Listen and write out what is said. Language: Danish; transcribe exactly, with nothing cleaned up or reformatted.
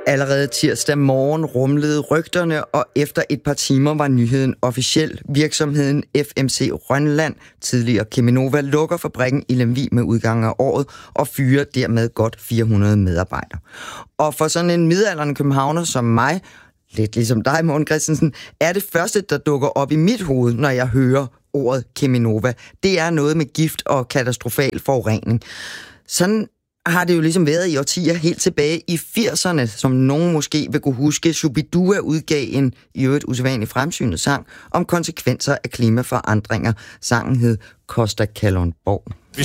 Allerede tirsdag morgen rumlede rygterne, og efter et par timer var nyheden officiel. Virksomheden F M C Rønland, tidligere Cheminova, lukker fabrikken i Lemvig med udgangen af året og fyrer dermed godt fire hundrede medarbejdere. Og for sådan en midaldrende københavner som mig, lidt ligesom dig, Morten Christensen, er det første, der dukker op i mit hoved, når jeg hører ordet Cheminova. Det er noget med gift og katastrofal forurening. Sådan har det jo ligesom været i årtier, helt tilbage i firserne, som nogen måske vil kunne huske. Shubidua udgav en i øvrigt usædvanlig fremsynet sang om konsekvenser af klimaforandringer. Sangen hed Costa Kalundborg.